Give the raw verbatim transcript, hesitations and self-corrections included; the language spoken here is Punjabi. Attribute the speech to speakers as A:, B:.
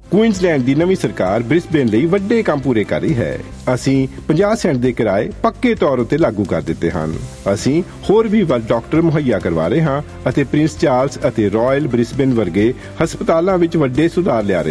A: ਕੁਈਨਜ਼ਲੈਂਡ ਦੀ ਨਵੀਂ ਸਰਕਾਰ ਬ੍ਰਿਸਬੇਨ ਲਈ ਵੱਡੇ ਕੰਮ ਪੂਰੇ ਕਰ ਰਹੀ ਹੈ। ਅਸੀਂ ਪੰਜਾਹ ਸੈਂਟ ਦੇ ਕਿਰਾਏ ਪੱਕੇ ਤੌਰ ਉੱਤੇ ਲਾਗੂ ਕਰ ਦਿੱਤੇ ਹਨ। ਅਸੀਂ ਹੋਰ ਵੀ ਵੱਧ ਡਾਕਟਰ ਮੁਹੱਈਆ ਕਰਵਾ ਰਹੇ ਹਾਂ ਅਤੇ ਪ੍ਰਿੰਸ ਚਾਰਲਸ ਅਤੇ ਰਾਇਲ ਬ੍ਰਿਸਬੇਨ ਵਰਗੇ ਹਸਪਤਾਲਾਂ ਵਿੱਚ ਵੱਡੇ ਸੁਧਾਰ ਲਿਆ ਰਹੇ